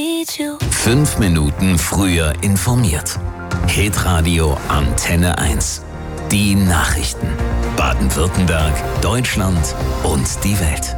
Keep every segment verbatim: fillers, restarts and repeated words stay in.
Fünf Minuten früher informiert. Hitradio Antenne eins. Die Nachrichten. Baden-Württemberg, Deutschland und die Welt.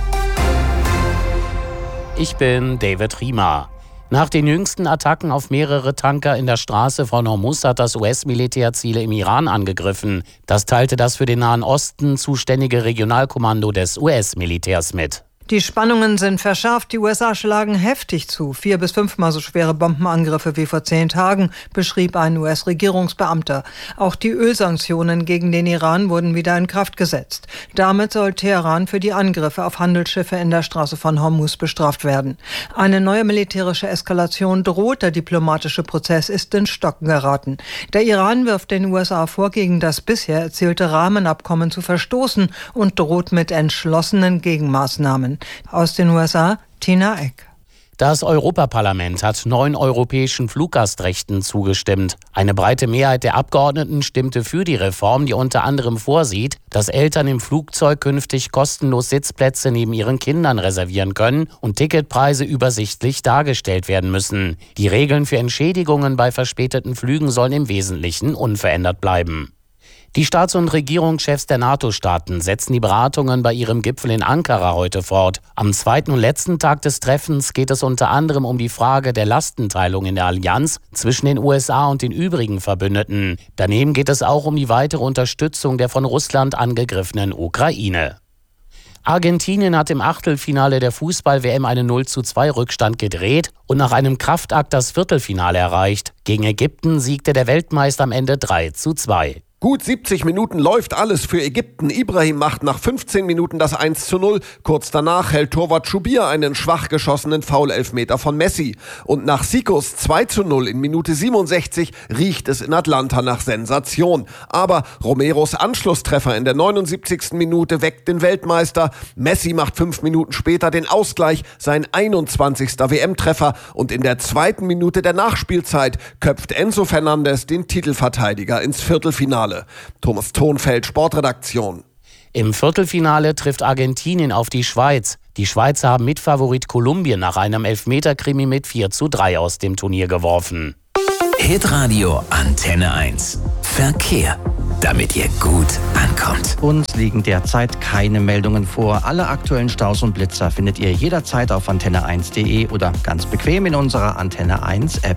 Ich bin David Riemer. Nach den jüngsten Attacken auf mehrere Tanker in der Straße von Hormuz hat das U S-Militär Ziele im Iran angegriffen. Das teilte das für den Nahen Osten zuständige Regionalkommando des U S-Militärs mit. Die Spannungen sind verschärft. Die U S A schlagen heftig zu. Vier bis fünfmal so schwere Bombenangriffe wie vor zehn Tagen, beschrieb ein U S-Regierungsbeamter. Auch die Ölsanktionen gegen den Iran wurden wieder in Kraft gesetzt. Damit soll Teheran für die Angriffe auf Handelsschiffe in der Straße von Hormuz bestraft werden. Eine neue militärische Eskalation droht. Der diplomatische Prozess ist ins Stocken geraten. Der Iran wirft den U S A vor, gegen das bisher erzielte Rahmenabkommen zu verstoßen und droht mit entschlossenen Gegenmaßnahmen. Aus den U S A, Tina Eck. Das Europaparlament hat neun europäischen Fluggastrechten zugestimmt. Eine breite Mehrheit der Abgeordneten stimmte für die Reform, die unter anderem vorsieht, dass Eltern im Flugzeug künftig kostenlos Sitzplätze neben ihren Kindern reservieren können und Ticketpreise übersichtlich dargestellt werden müssen. Die Regeln für Entschädigungen bei verspäteten Flügen sollen im Wesentlichen unverändert bleiben. Die Staats- und Regierungschefs der NATO-Staaten setzen die Beratungen bei ihrem Gipfel in Ankara heute fort. Am zweiten und letzten Tag des Treffens geht es unter anderem um die Frage der Lastenteilung in der Allianz zwischen den U S A und den übrigen Verbündeten. Daneben geht es auch um die weitere Unterstützung der von Russland angegriffenen Ukraine. Argentinien hat im Achtelfinale der Fußball-W M einen null zu zwei Rückstand gedreht und nach einem Kraftakt das Viertelfinale erreicht. Gegen Ägypten siegte der Weltmeister am Ende drei zu zwei. Gut siebzig Minuten läuft alles für Ägypten. Ibrahim macht nach fünfzehn Minuten das eins zu null. Kurz danach hält Torwart Schubir einen schwach geschossenen Foul-Elfmeter von Messi. Und nach Sikos zwei zu null in Minute siebenundsechzig riecht es in Atlanta nach Sensation. Aber Romeros Anschlusstreffer in der neunundsiebzigsten Minute weckt den Weltmeister. Messi macht fünf Minuten später den Ausgleich, sein einundzwanzigster W M-Treffer. Und in der zweiten Minute der Nachspielzeit köpft Enzo Fernandes den Titelverteidiger ins Viertelfinale. Thomas Thonfeld, Sportredaktion. Im Viertelfinale trifft Argentinien auf die Schweiz. Die Schweizer haben Mitfavorit Kolumbien nach einem Elfmeterkrimi mit vier zu drei aus dem Turnier geworfen. Hitradio Antenne eins. Verkehr. Damit ihr gut ankommt. Uns liegen derzeit keine Meldungen vor. Alle aktuellen Staus und Blitzer findet ihr jederzeit auf antenne eins punkt de oder ganz bequem in unserer Antenne eins App.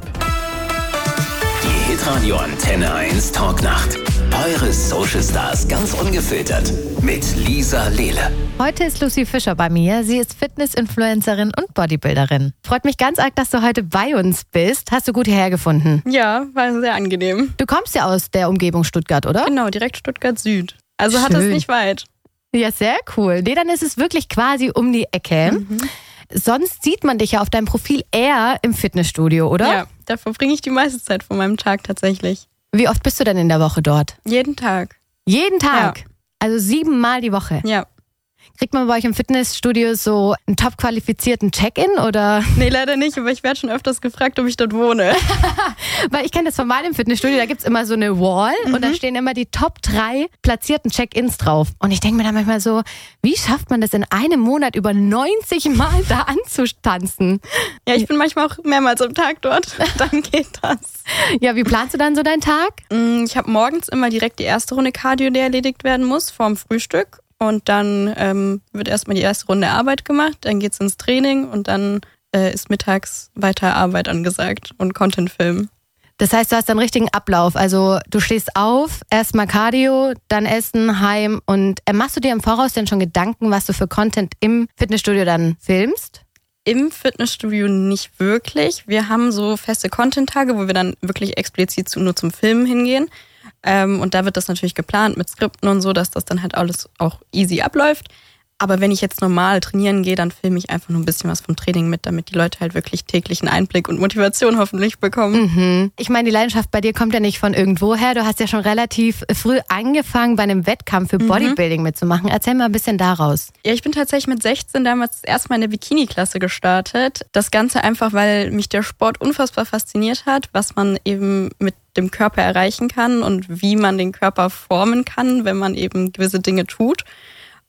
Die Hitradio Antenne eins Talknacht. Eure Social Stars ganz ungefiltert mit Lisa Lehle. Heute ist Lucy Fischer bei mir. Sie ist Fitness-Influencerin und Bodybuilderin. Freut mich ganz arg, dass du heute bei uns bist. Hast du gut hierher gefunden? Ja, war sehr angenehm. Du kommst ja aus der Umgebung Stuttgart, oder? Genau, direkt Stuttgart Süd. Also Schön. Hat es nicht weit. Ja, sehr cool. Nee, dann ist es wirklich quasi um die Ecke. Mhm. Sonst sieht man dich ja auf deinem Profil eher im Fitnessstudio, oder? Ja, da verbringe ich die meiste Zeit von meinem Tag tatsächlich. Wie oft bist du denn in der Woche dort? Jeden Tag. Jeden Tag? Ja. Also siebenmal die Woche? Ja. Kriegt man bei euch im Fitnessstudio so einen top qualifizierten Check-in, oder? Nee, leider nicht, aber ich werde schon öfters gefragt, ob ich dort wohne. Weil ich kenne das von meinem Fitnessstudio, da gibt es immer so eine Wall mhm. und da stehen immer die Top drei platzierten Check-ins drauf. Und ich denke mir dann manchmal so, wie schafft man das in einem Monat über neunzig Mal da anzutanzen? Ja, ich bin manchmal auch mehrmals am Tag dort, dann geht das. Ja, wie planst du dann so deinen Tag? Ich habe morgens immer direkt die erste Runde Cardio, die erledigt werden muss, vorm Frühstück. Und dann ähm, wird erstmal die erste Runde Arbeit gemacht, dann geht's ins Training und dann äh, ist mittags weiter Arbeit angesagt und Content filmen. Das heißt, du hast einen richtigen Ablauf. Also du stehst auf, erstmal Cardio, dann Essen, heim. Und äh, machst du dir im Voraus denn schon Gedanken, was du für Content im Fitnessstudio dann filmst? Im Fitnessstudio nicht wirklich. Wir haben so feste Content-Tage, wo wir dann wirklich explizit zu, nur zum Filmen hingehen. Ähm, und da wird das natürlich geplant mit Skripten und so, dass das dann halt alles auch easy abläuft. Aber wenn ich jetzt normal trainieren gehe, dann filme ich einfach nur ein bisschen was vom Training mit, damit die Leute halt wirklich täglichen Einblick und Motivation hoffentlich bekommen. Mhm. Ich meine, die Leidenschaft bei dir kommt ja nicht von irgendwoher. Du hast ja schon relativ früh angefangen, bei einem Wettkampf für Bodybuilding mhm. mitzumachen. Erzähl mal ein bisschen daraus. Ja, ich bin tatsächlich mit sechzehn damals erstmal in der Bikini-Klasse gestartet. Das Ganze einfach, weil mich der Sport unfassbar fasziniert hat, was man eben mit dem Körper erreichen kann und wie man den Körper formen kann, wenn man eben gewisse Dinge tut.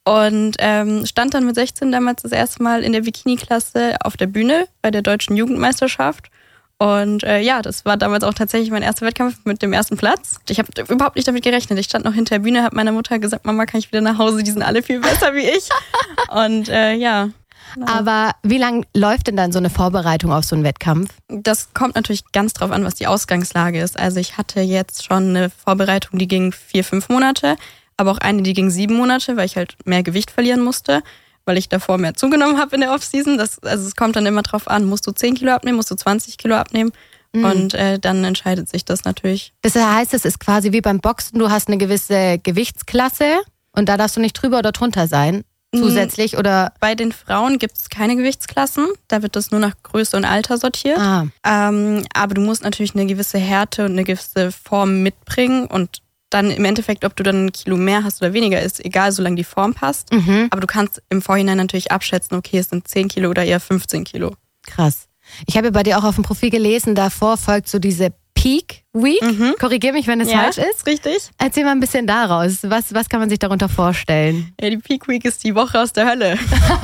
Und ähm, stand dann mit sechzehn damals das erste Mal in der Bikini-Klasse auf der Bühne bei der Deutschen Jugendmeisterschaft. Und äh, ja, das war damals auch tatsächlich mein erster Wettkampf mit dem ersten Platz. Ich habe überhaupt nicht damit gerechnet. Ich stand noch hinter der Bühne, habe meiner Mutter gesagt, Mama, kann ich wieder nach Hause? Die sind alle viel besser wie ich. Und äh, ja. Aber wie lang läuft denn dann so eine Vorbereitung auf so einen Wettkampf? Das kommt natürlich ganz drauf an, was die Ausgangslage ist. Also ich hatte jetzt schon eine Vorbereitung, die ging vier, fünf Monate, aber auch eine, die ging sieben Monate, weil ich halt mehr Gewicht verlieren musste, weil ich davor mehr zugenommen habe in der Offseason. Das, also es kommt dann immer drauf an, musst du zehn Kilo abnehmen, musst du zwanzig Kilo abnehmen. Mhm. Und äh, dann entscheidet sich das natürlich. Das heißt, es ist quasi wie beim Boxen, du hast eine gewisse Gewichtsklasse und da darfst du nicht drüber oder drunter sein. Zusätzlich oder? Bei den Frauen gibt es keine Gewichtsklassen. Da wird das nur nach Größe und Alter sortiert. Ah. Ähm, aber du musst natürlich eine gewisse Härte und eine gewisse Form mitbringen. Und dann im Endeffekt, ob du dann ein Kilo mehr hast oder weniger, ist egal, solange die Form passt. Mhm. Aber du kannst im Vorhinein natürlich abschätzen, okay, es sind zehn Kilo oder eher fünfzehn Kilo. Krass. Ich habe bei dir auch auf dem Profil gelesen, davor folgt so diese Peak Week. Mhm. Korrigier mich, wenn es ja, falsch ist. Richtig. Erzähl mal ein bisschen daraus. Was, was kann man sich darunter vorstellen? Ja, die Peak Week ist die Woche aus der Hölle.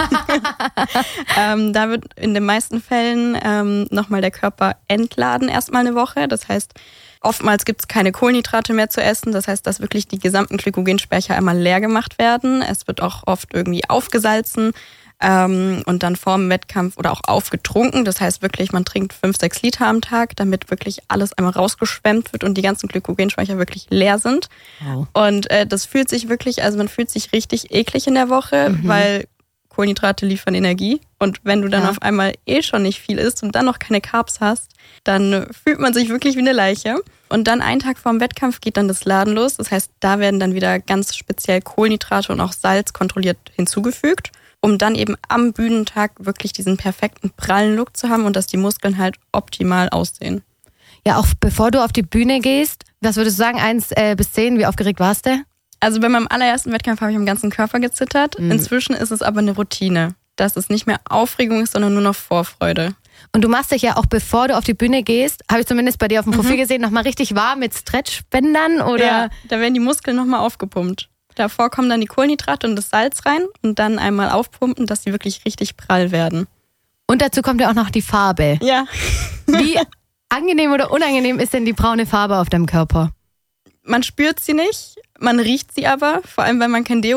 ähm, da wird in den meisten Fällen ähm, nochmal der Körper entladen erstmal eine Woche. Das heißt, oftmals gibt es keine Kohlenhydrate mehr zu essen. Das heißt, dass wirklich die gesamten Glykogenspeicher einmal leer gemacht werden. Es wird auch oft irgendwie aufgesalzen. Ähm, und dann vor dem Wettkampf oder auch aufgetrunken. Das heißt wirklich, man trinkt fünf, sechs Liter am Tag, damit wirklich alles einmal rausgeschwemmt wird und die ganzen Glykogenspeicher wirklich leer sind. Wow. Und äh, das fühlt sich wirklich, also man fühlt sich richtig eklig in der Woche, mhm. weil Kohlenhydrate liefern Energie. Und wenn du dann ja. auf einmal eh schon nicht viel isst und dann noch keine Carbs hast, dann fühlt man sich wirklich wie eine Leiche. Und dann einen Tag vor dem Wettkampf geht dann das Laden los. Das heißt, da werden dann wieder ganz speziell Kohlenhydrate und auch Salz kontrolliert hinzugefügt, um dann eben am Bühnentag wirklich diesen perfekten prallen Look zu haben und dass die Muskeln halt optimal aussehen. Ja, auch bevor du auf die Bühne gehst, was würdest du sagen, eins äh, bis zehn, wie aufgeregt warst du? Also bei meinem allerersten Wettkampf habe ich am ganzen Körper gezittert. Mhm. Inzwischen ist es aber eine Routine, dass es nicht mehr Aufregung ist, sondern nur noch Vorfreude. Und du machst dich ja auch, bevor du auf die Bühne gehst, habe ich zumindest bei dir auf dem Profil mhm. gesehen, nochmal richtig warm mit Stretchbändern, oder? Ja, da werden die Muskeln nochmal aufgepumpt. Davor kommen dann die Kohlenhydrate und das Salz rein und dann einmal aufpumpen, dass sie wirklich richtig prall werden. Und dazu kommt ja auch noch die Farbe. Ja. Wie angenehm oder unangenehm ist denn die braune Farbe auf deinem Körper? Man spürt sie nicht, man riecht sie aber, vor allem wenn man kein Deo